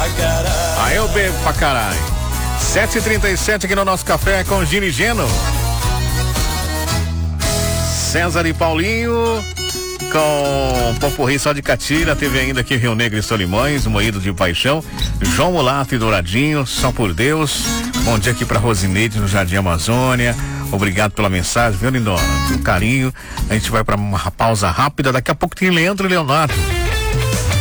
Aí eu bebo pra caralho. 7h37 aqui no nosso café com Gino e Geno. César e Paulinho com Popurrí só de Catira. Teve ainda aqui Rio Negro e Solimões, Moído de Paixão, João Mulato e Douradinho, Só por Deus. Bom dia aqui pra Rosineide no Jardim Amazônia. Obrigado pela mensagem, viu, lindona? Com carinho. A gente vai pra uma pausa rápida. Daqui a pouco tem Leandro e Leonardo.